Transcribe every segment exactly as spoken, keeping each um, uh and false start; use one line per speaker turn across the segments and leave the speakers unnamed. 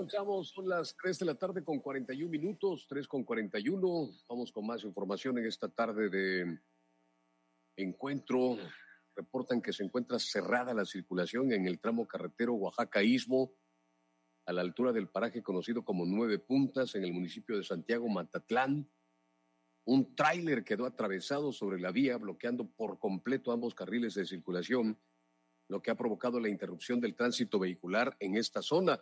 Escuchamos, son las tres de la tarde con cuarenta y un minutos, tres con cuarenta y uno. Vamos con más información en esta tarde de encuentro. Reportan que se encuentra cerrada la circulación en el tramo carretero Oaxaca-Istmo, a la altura del paraje conocido como Nueve Puntas, en el municipio de Santiago Matatlán. Un tráiler quedó atravesado sobre la vía, bloqueando por completo ambos carriles de circulación, lo que ha provocado la interrupción del tránsito vehicular en esta zona.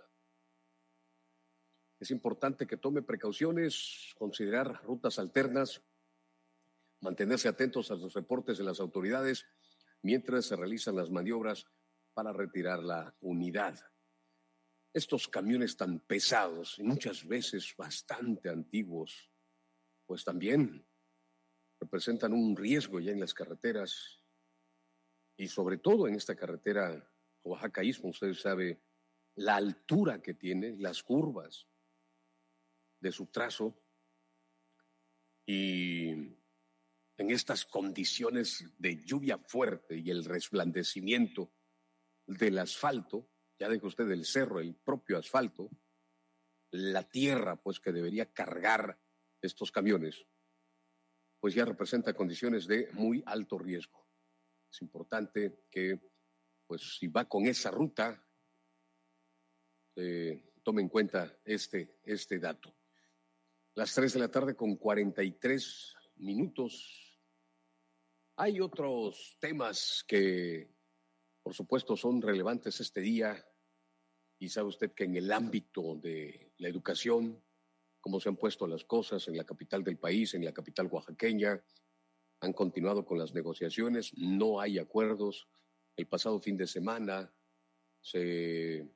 Es importante que tome precauciones, considerar rutas alternas, mantenerse atentos a los reportes de las autoridades mientras se realizan las maniobras para retirar la unidad. Estos camiones tan pesados y muchas veces bastante antiguos, pues también representan un riesgo ya en las carreteras y sobre todo en esta carretera Oaxaca-Istmo. Usted sabe la altura que tiene, las curvas de su trazo, y en estas condiciones de lluvia fuerte y el resplandecimiento del asfalto, ya deja usted el cerro, el propio asfalto, la tierra pues que debería cargar estos camiones, pues ya representa condiciones de muy alto riesgo. Es importante que, pues si va con esa ruta, eh, tome en cuenta este, este dato. Las tres de la tarde con cuarenta y tres minutos. Hay otros temas que, por supuesto, son relevantes este día, y sabe usted que en el ámbito de la educación, cómo se han puesto las cosas en la capital del país, en la capital oaxaqueña, han continuado con las negociaciones, no hay acuerdos. El pasado fin de semana se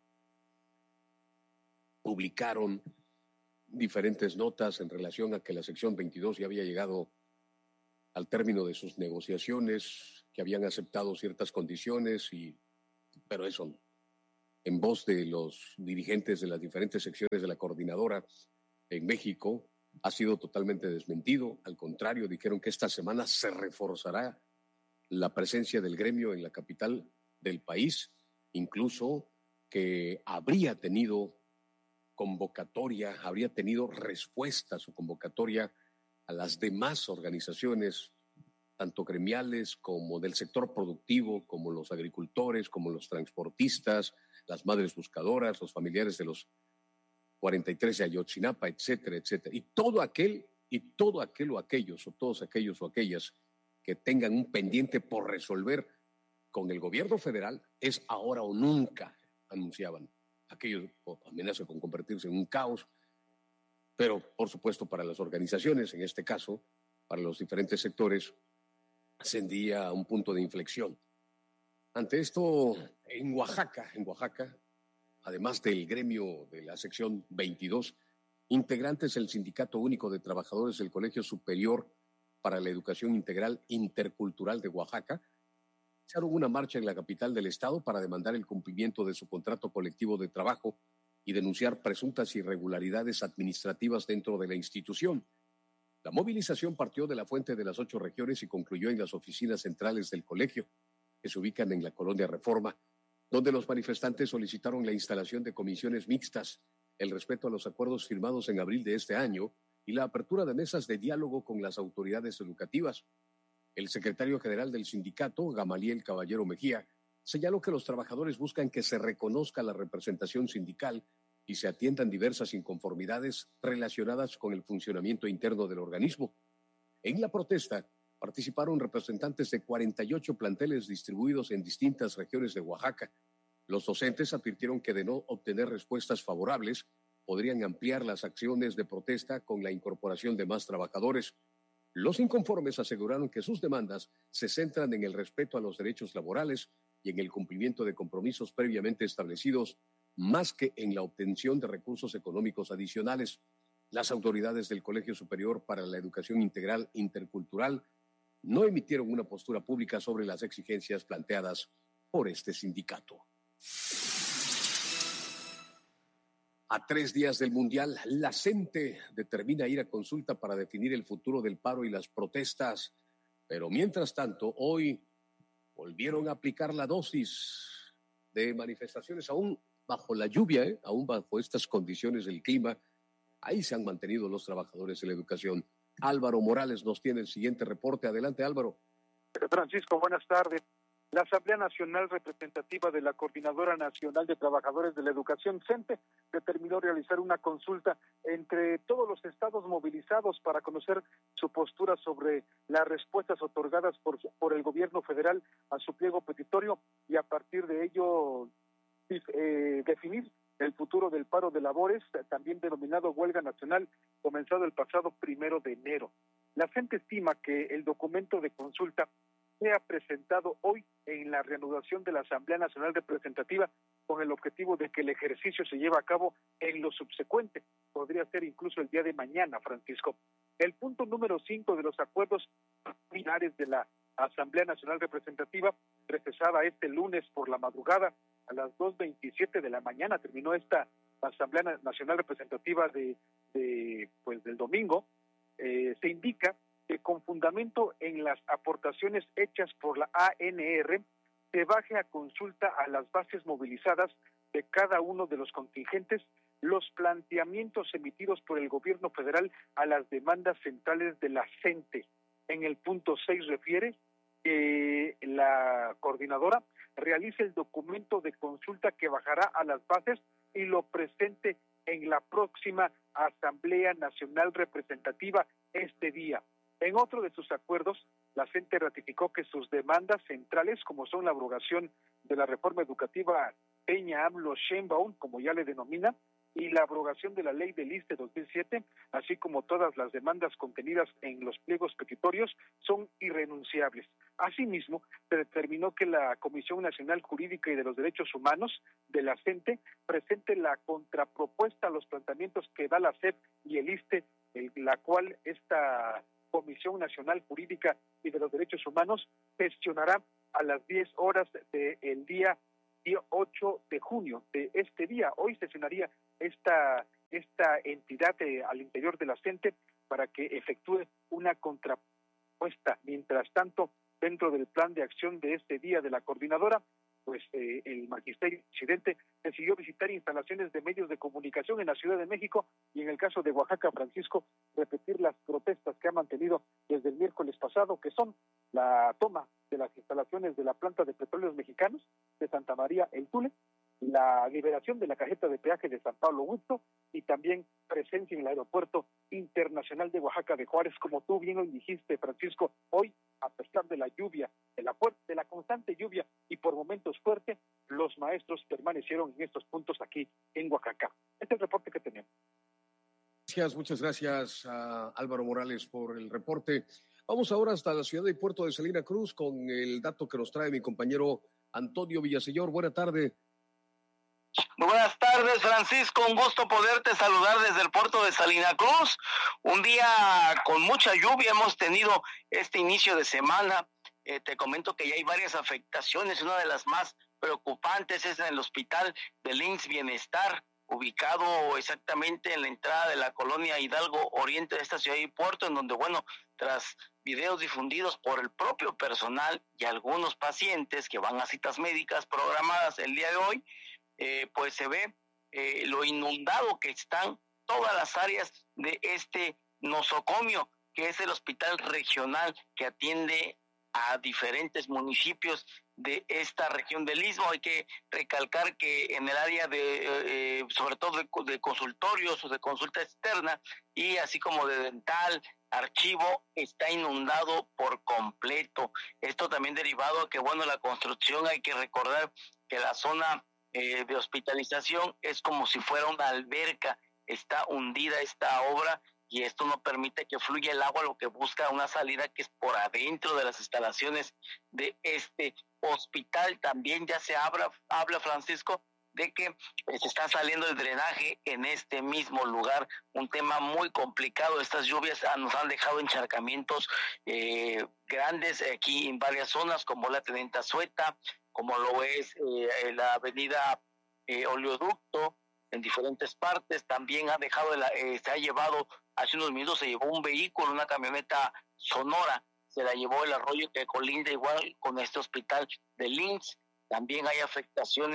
publicaron diferentes notas en relación a que la sección veintidós ya había llegado al término de sus negociaciones, que habían aceptado ciertas condiciones, y, pero eso, en voz de los dirigentes de las diferentes secciones de la coordinadora en México, ha sido totalmente desmentido. Al contrario, dijeron que esta semana se reforzará la presencia del gremio en la capital del país, incluso que habría tenido convocatoria, habría tenido respuesta a su convocatoria a las demás organizaciones, tanto gremiales como del sector productivo, como los agricultores, como los transportistas, las madres buscadoras, los familiares de los cuarenta y tres de Ayotzinapa, etcétera, etcétera. Y todo aquel, y todo aquel o aquellos, o todos aquellos o aquellas que tengan un pendiente por resolver con el gobierno federal, es ahora o nunca, anunciaban. Aquello amenaza con convertirse en un caos, pero por supuesto para las organizaciones, en este caso, para los diferentes sectores, ascendía a un punto de inflexión. Ante esto, en Oaxaca, en Oaxaca, además del gremio de la sección veintidós, integrantes del Sindicato Único de Trabajadores del Colegio Superior para la Educación Integral Intercultural de Oaxaca, iniciaron una marcha en la capital del estado para demandar el cumplimiento de su contrato colectivo de trabajo y denunciar presuntas irregularidades administrativas dentro de la institución. La movilización partió de la fuente de las ocho regiones y concluyó en las oficinas centrales del colegio, que se ubican en la colonia Reforma, donde los manifestantes solicitaron la instalación de comisiones mixtas, el respeto a los acuerdos firmados en abril de este año y la apertura de mesas de diálogo con las autoridades educativas. El secretario general del sindicato, Gamaliel Caballero Mejía, señaló que los trabajadores buscan que se reconozca la representación sindical y se atiendan diversas inconformidades relacionadas con el funcionamiento interno del organismo. En la protesta participaron representantes de cuarenta y ocho planteles distribuidos en distintas regiones de Oaxaca. Los docentes advirtieron que de no obtener respuestas favorables, podrían ampliar las acciones de protesta con la incorporación de más trabajadores. Los inconformes aseguraron que sus demandas se centran en el respeto a los derechos laborales y en el cumplimiento de compromisos previamente establecidos, más que en la obtención de recursos económicos adicionales. Las autoridades del Colegio Superior para la Educación Integral Intercultural no emitieron una postura pública sobre las exigencias planteadas por este sindicato. A tres días del Mundial, la CENTE determina ir a consulta para definir el futuro del paro y las protestas. Pero mientras tanto, hoy volvieron a aplicar la dosis de manifestaciones aún bajo la lluvia, ¿eh? Aún bajo estas condiciones del clima, ahí se han mantenido los trabajadores de la educación. Álvaro Morales nos tiene el siguiente reporte. Adelante, Álvaro.
Francisco, buenas tardes. La Asamblea Nacional Representativa de la Coordinadora Nacional de Trabajadores de la Educación, CENTE, determinó realizar una consulta entre todos los estados movilizados para conocer su postura sobre las respuestas otorgadas por, por el gobierno federal a su pliego petitorio y a partir de ello eh, definir el futuro del paro de labores, también denominado huelga nacional, comenzado el pasado primero de enero. La CENTE estima que el documento de consulta sea presentado hoy en la reanudación de la Asamblea Nacional Representativa con el objetivo de que el ejercicio se lleve a cabo en lo subsecuente. Podría ser incluso el día de mañana, Francisco. El punto número cinco de los acuerdos finales de la Asamblea Nacional Representativa, recesada este lunes por la madrugada a las dos veintisiete de la mañana, terminó esta Asamblea Nacional Representativa de, de pues del domingo, eh, se indica que con fundamento en las aportaciones hechas por la A N R, se baje a consulta a las bases movilizadas de cada uno de los contingentes los planteamientos emitidos por el gobierno federal a las demandas centrales de la CENTE. En el punto seis refiere que la coordinadora realice el documento de consulta que bajará a las bases y lo presente en la próxima Asamblea Nacional Representativa este día. En otro de sus acuerdos, la CENTE ratificó que sus demandas centrales, como son la abrogación de la reforma educativa Peña-AMLO-Sheinbaum, como ya le denomina, y la abrogación de la ley del I S S S E dos mil siete, así como todas las demandas contenidas en los pliegos petitorios, son irrenunciables. Asimismo, se determinó que la Comisión Nacional Jurídica y de los Derechos Humanos de la CENTE presente la contrapropuesta a los planteamientos que da la S E P y el I S S S E, la cual esta Comisión Nacional Jurídica y de los Derechos Humanos gestionará a las diez horas del día ocho de junio de este día. Hoy sesionaría esta esta entidad eh, al interior de la CENTE para que efectúe una contrapuesta. Mientras tanto, dentro del plan de acción de este día de la coordinadora, pues eh, el magisterio presidente decidió visitar instalaciones de medios de comunicación en la Ciudad de México y en el caso de Oaxaca, Francisco, repetir las protestas que ha mantenido desde el miércoles pasado, que son la toma de las instalaciones de la planta de petróleos mexicanos de Santa María El Tule, la liberación de la cajeta de peaje de San Pablo Huixto y también presencia en el Aeropuerto Internacional de Oaxaca de Juárez. Como tú bien lo dijiste, Francisco, hoy, a pesar de la lluvia, de la, de la constante lluvia y por momentos fuerte, los maestros permanecieron en estos puntos aquí en Oaxaca. Este es el reporte que tenemos.
Gracias, muchas gracias a Álvaro Morales por el reporte. Vamos ahora hasta la ciudad de Puerto de Salina Cruz con el dato que nos trae mi compañero Antonio Villaseñor. Buena tarde.
Muy buenas tardes, Francisco, un gusto poderte saludar desde el puerto de Salina Cruz. Un día con mucha lluvia hemos tenido este inicio de semana. Eh, te comento que ya hay varias afectaciones. Una de las más preocupantes es en el hospital del I M S S Bienestar, ubicado exactamente en la entrada de la colonia Hidalgo Oriente de esta ciudad y puerto, en donde, bueno, tras videos difundidos por el propio personal y algunos pacientes que van a citas médicas programadas el día de hoy, Eh, pues se ve eh, lo inundado que están todas las áreas de este nosocomio, que es el hospital regional que atiende a diferentes municipios de esta región del Istmo. Hay que recalcar que en el área de, eh, sobre todo de, de consultorios o de consulta externa, y así como de dental, archivo, está inundado por completo. Esto también derivado a que, bueno, la construcción, hay que recordar que la zona Eh, de hospitalización es como si fuera una alberca, está hundida esta obra y esto no permite que fluya el agua, lo que busca una salida que es por adentro de las instalaciones de este hospital. También ya se habla, habla Francisco, de que eh, se está saliendo el drenaje en este mismo lugar, un tema muy complicado. Estas lluvias nos han dejado encharcamientos eh, grandes aquí en varias zonas, como la Teniente Azueta, como lo es eh, la avenida eh, Oleoducto, en diferentes partes. También ha dejado, el, eh, se ha llevado, hace unos minutos se llevó un vehículo, una camioneta Sonora, se la llevó el arroyo que colinda igual con este hospital del I M S S. También hay afectaciones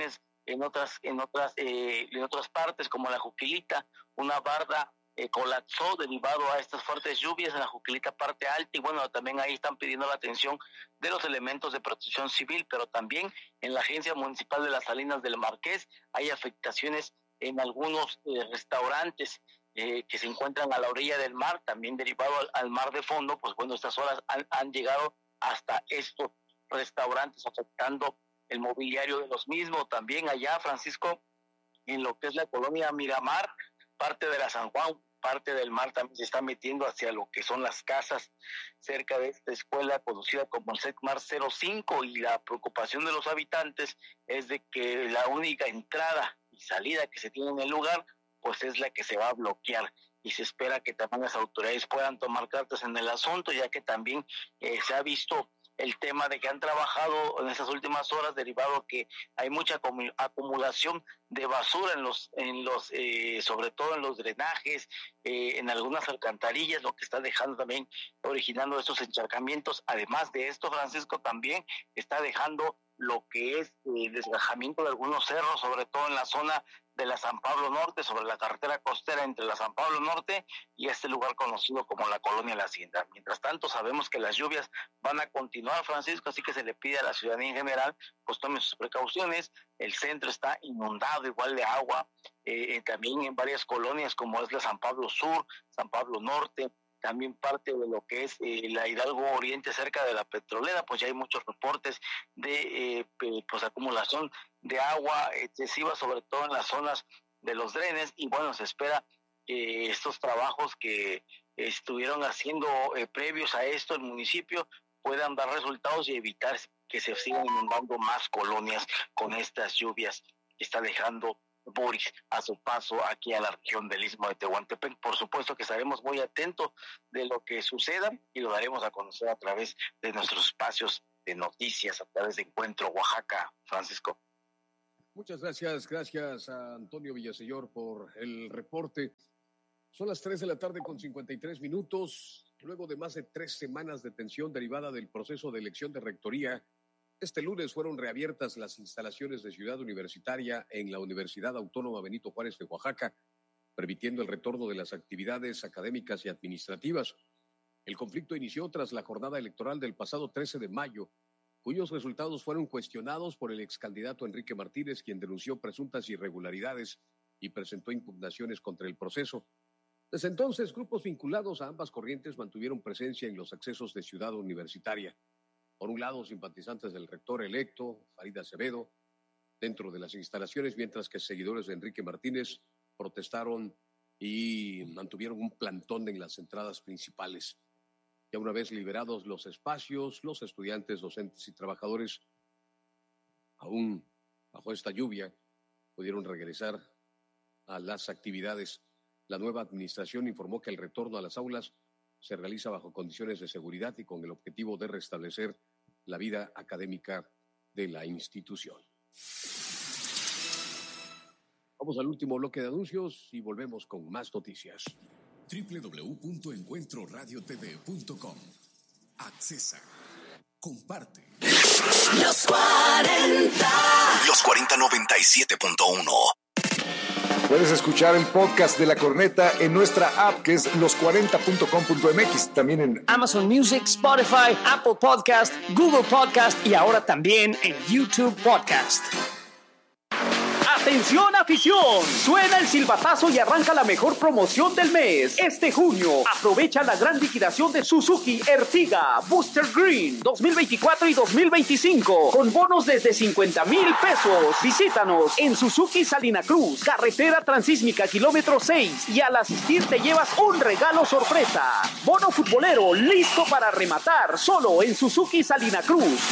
en otras, en otras, eh, en otras partes como la Juquilita, una barda eh, colapsó derivado a estas fuertes lluvias en la Juquilita parte alta, y bueno, también ahí están pidiendo la atención de los elementos de protección civil, pero también en la Agencia Municipal de las Salinas del Marqués hay afectaciones en algunos eh, restaurantes eh, que se encuentran a la orilla del mar, también derivado al, al mar de fondo. Pues bueno, estas horas han, han llegado hasta estos restaurantes, afectando el mobiliario de los mismos. También allá, Francisco, en lo que es la colonia Miramar, parte de la San Juan, parte del mar también se está metiendo hacia lo que son las casas cerca de esta escuela conocida como el SECMAR cero cinco, y la preocupación de los habitantes es de que la única entrada y salida que se tiene en el lugar pues es la que se va a bloquear, y se espera que también las autoridades puedan tomar cartas en el asunto, ya que también eh, se ha visto el tema de que han trabajado en esas últimas horas, derivado que hay mucha acumulación de basura en los, en los, eh, sobre todo en los drenajes, eh, en algunas alcantarillas, lo que está dejando también, originando estos encharcamientos. Además de esto, Francisco, también está dejando lo que es el desgajamiento de algunos cerros, sobre todo en la zona de la San Pablo Norte, sobre la carretera costera entre la San Pablo Norte y este lugar conocido como la Colonia La Hacienda. Mientras tanto, sabemos que las lluvias van a continuar, Francisco, así que se le pide a la ciudadanía en general, pues tome sus precauciones. El centro está inundado igual de agua, eh, también en varias colonias como es la San Pablo Sur, San Pablo Norte, también parte de lo que es eh, la Hidalgo Oriente cerca de la Petrolera, pues ya hay muchos reportes de eh, pues acumulación de agua excesiva, sobre todo en las zonas de los drenes, y bueno, se espera que eh, estos trabajos que estuvieron haciendo eh, previos a esto el municipio puedan dar resultados y evitar que se sigan inundando más colonias con estas lluvias que está dejando Boris a su paso aquí a la región del Istmo de Tehuantepec. Por supuesto que estaremos muy atentos de lo que suceda y lo daremos a conocer a través de nuestros espacios de noticias, a través de Encuentro Oaxaca. Francisco.
Muchas gracias, gracias a Antonio Villaseñor por el reporte. Son las tres de la tarde con cincuenta y tres minutos. Luego de más de tres semanas de tensión derivada del proceso de elección de rectoría, este lunes fueron reabiertas las instalaciones de Ciudad Universitaria en la Universidad Autónoma Benito Juárez de Oaxaca, permitiendo el retorno de las actividades académicas y administrativas. El conflicto inició tras la jornada electoral del pasado trece de mayo, cuyos resultados fueron cuestionados por el excandidato Enrique Martínez, quien denunció presuntas irregularidades y presentó impugnaciones contra el proceso. Desde entonces, grupos vinculados a ambas corrientes mantuvieron presencia en los accesos de Ciudad Universitaria. Por un lado, simpatizantes del rector electo, Farid Acevedo, dentro de las instalaciones, mientras que seguidores de Enrique Martínez protestaron y mantuvieron un plantón en las entradas principales. Ya una vez liberados los espacios, los estudiantes, docentes y trabajadores, aún bajo esta lluvia, pudieron regresar a las actividades. La nueva administración informó que el retorno a las aulas se realiza bajo condiciones de seguridad y con el objetivo de restablecer la vida académica de la institución. Vamos al último bloque de anuncios y volvemos con más noticias.
doble u doble u doble u punto encuentro radio t v punto com. Accesa. Comparte.
Los cuarenta.
Los cuarenta noventa y siete punto uno.
Puedes escuchar el podcast de La Corneta en nuestra app, que es los cuarenta punto com punto m x, también en
Amazon Music, Spotify, Apple Podcast, Google Podcast y ahora también en YouTube Podcast. ¡Atención, afición! Suena el silbatazo y arranca la mejor promoción del mes. Este junio, aprovecha la gran liquidación de Suzuki Ertiga Booster Green dos mil veinticuatro y dos mil veinticinco con bonos desde cincuenta mil pesos. Visítanos en Suzuki Salina Cruz, carretera transísmica kilómetro seis, y al asistir te llevas un regalo sorpresa. Bono futbolero listo para rematar solo en Suzuki Salina Cruz.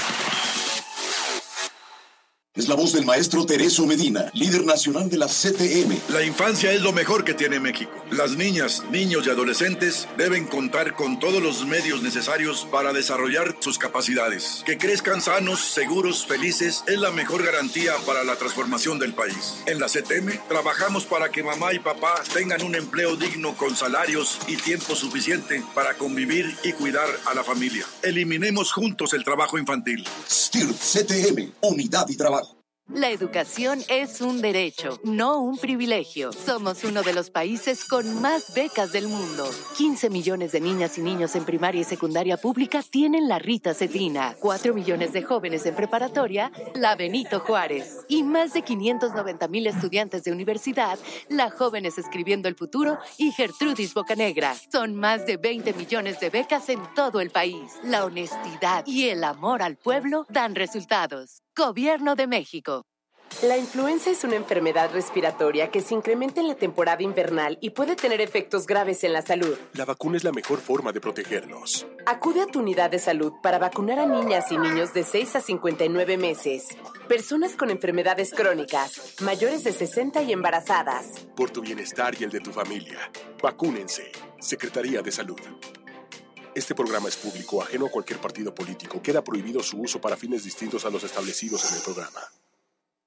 Es la voz del maestro Tereso Medina, líder nacional de la C T M.
La infancia es lo mejor que tiene México. Las niñas, niños y adolescentes deben contar con todos los medios necesarios para desarrollar sus capacidades. Que crezcan sanos, seguros, felices es la mejor garantía para la transformación del país. En la C T M trabajamos para que mamá y papá tengan un empleo digno con salarios y tiempo suficiente para convivir y cuidar a la familia. Eliminemos juntos el trabajo infantil.
S T I R C T M, Unidad y Trabajo.
La educación es un derecho, no un privilegio. Somos uno de los países con más becas del mundo. quince millones de niñas y niños en primaria y secundaria pública tienen la Rita Cedina. cuatro millones de jóvenes en preparatoria, la Benito Juárez. Y más de quinientos noventa mil estudiantes de universidad, la Jóvenes Escribiendo el Futuro y Gertrudis Bocanegra. Son más de veinte millones de becas en todo el país. La honestidad y el amor al pueblo dan resultados. Gobierno de México.
La influenza es una enfermedad respiratoria que se incrementa en la temporada invernal y puede tener efectos graves en la salud.
La vacuna es la mejor forma de protegernos.
Acude a tu unidad de salud para vacunar a niñas y niños de seis a cincuenta y nueve meses, personas con enfermedades crónicas, mayores de sesenta y embarazadas.
Por tu bienestar y el de tu familia, vacúnense. Secretaría de Salud. Este programa es público, ajeno a cualquier partido político. Queda prohibido su uso para fines distintos a los establecidos en el programa.